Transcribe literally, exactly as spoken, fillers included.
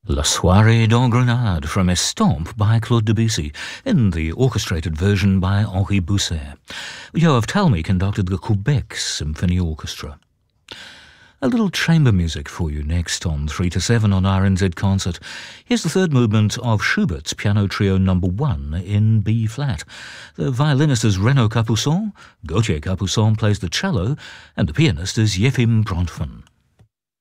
La Soirée dans Grenade from Estampe by Claude Debussy, in the orchestrated version by Henri Bousset. Yoav Talmy conducted the Quebec Symphony Orchestra. A little chamber music for you next on three to seven on R N Z Concert. Here's the third movement of Schubert's Piano Trio number one in B-flat. The violinist is Renaud Capuçon, Gauthier Capuçon plays the cello, and the pianist is Yefim Bronfman.